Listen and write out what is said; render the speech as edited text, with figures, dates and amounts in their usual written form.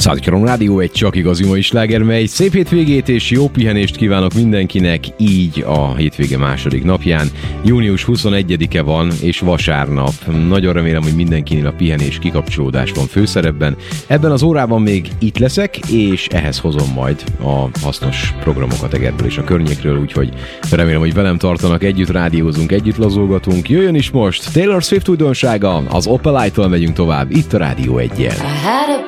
101 Rádió, egy csak igazi mai sláger, mely szép hétvégét és jó pihenést kívánok mindenkinek, így a hétvége második napján. Június 21-e van, és vasárnap. Nagyon remélem, hogy mindenkinél a pihenés, kikapcsolódás van főszerepben. Ebben az órában még itt leszek, és ehhez hozom majd a hasznos programokat Egerből és a környékről, úgyhogy remélem, hogy velem tartanak, együtt rádiózunk, együtt lazulgatunk. Jöjjön is most Taylor Swift újdonsága, az Opelite-tól megyünk tovább, itt a Rádió 1-jel.